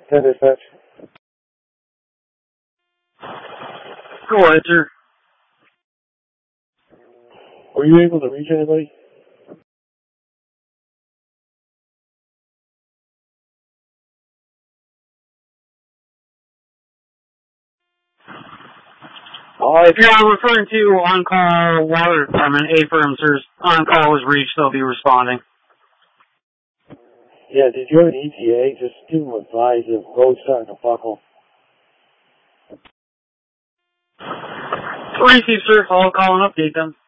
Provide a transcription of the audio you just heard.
10 dispatch. Go ahead, sir. Were you able to reach anybody? If you're referring to on-call water department, A-firm, sir, on-call was reached, they'll be responding. Yeah, did you have an ETA? Just give them advice if road's starting to buckle. Receive, sir. I'll call and update them.